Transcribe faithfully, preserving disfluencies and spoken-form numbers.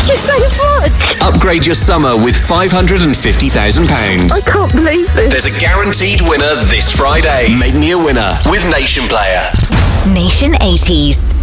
Thank you so much. Upgrade your summer with five hundred fifty thousand pounds. I can't believe this. There's a guaranteed winner this Friday. Make me a winner with Nation Player. Nation eighties.